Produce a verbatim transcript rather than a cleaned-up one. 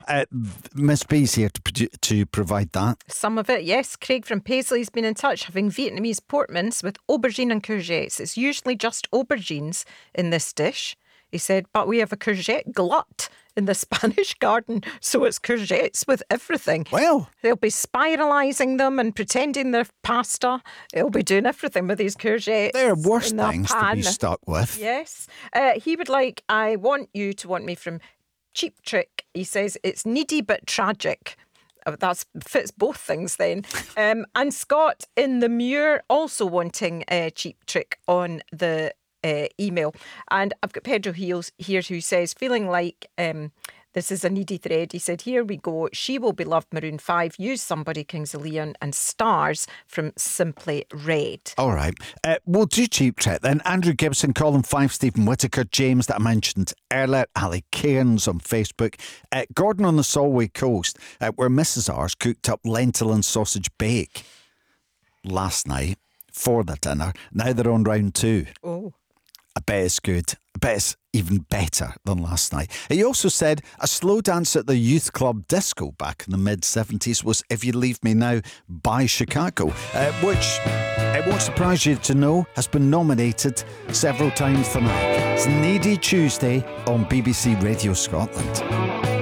uh, Miss B's here to, produ- to provide that. Some of it, yes. Craig from Paisley's been in touch, having Vietnamese portmanteaux with aubergine and courgettes. It's usually just aubergines in this dish. He said, but we have a courgette glut in the Spanish garden, so it's courgettes with everything. Well, they'll be spiralising them and pretending they're pasta. They'll be doing everything with these courgettes. There are worse in things pan. to be stuck with. Yes. Uh, he would like, I want you to want me from Cheap Trick. He says, it's needy but tragic. That fits both things then. Um, and Scott in the Muir also wanting a Cheap Trick on the Uh, email. And I've got Pedro Heels here who says, feeling like um, this is a needy thread. He said, here we go. She Will Be Loved, Maroon five. Use Somebody, Kings of Leon, and Stars from Simply Red. All right. Uh, we'll do Cheap Trick then. Andrew Gibson, Colin Fife, Stephen Whittaker, James that I mentioned earlier, Ali Cairns on Facebook, uh, Gordon on the Solway Coast, uh, where Missus R's cooked up lentil and sausage bake last night for the dinner. Now they're on round two. Oh. I bet it's good. I bet it's even better than last night. He also said a slow dance at the youth club disco back in the mid-seventies was If You Leave Me Now by Chicago, uh, which, it won't surprise you to know, has been nominated several times tonight. It's Needy Tuesday on B B C Radio Scotland.